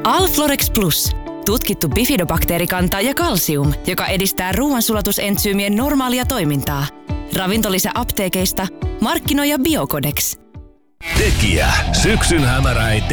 Alflorex Plus. Tutkittu bifidobakteerikanta ja kalsium, joka edistää ruoansulatusentsyymien normaalia toimintaa. Ravintolisä apteekeista, markkinoija Biocodex. Tekijä, syksyn hämäräitä